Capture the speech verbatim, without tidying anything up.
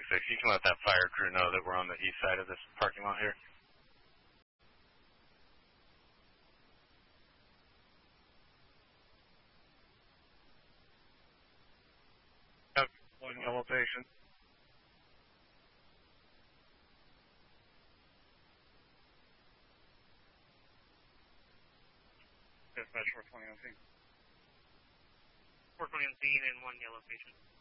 six. You can let that fire crew know that we're on the east side of this parking lot here. One yellow patient. Dispatch four twenty on scene. four twenty on scene and one yellow patient.